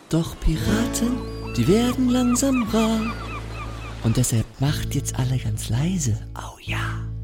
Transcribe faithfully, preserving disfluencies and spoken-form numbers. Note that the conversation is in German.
Doch Piraten, die werden langsam rar. Und deshalb macht jetzt alle ganz leise. Oh ja.